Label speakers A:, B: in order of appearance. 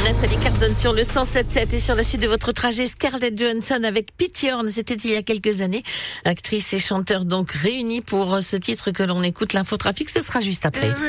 A: Nathalie Cardone sur le 107.7 et sur la suite de votre trajet, Scarlett Johansson avec Pity Horn. C'était il y a quelques années. Actrices et chanteurs donc réunis pour ce titre que l'on écoute, l'infotrafic. Ce sera juste après.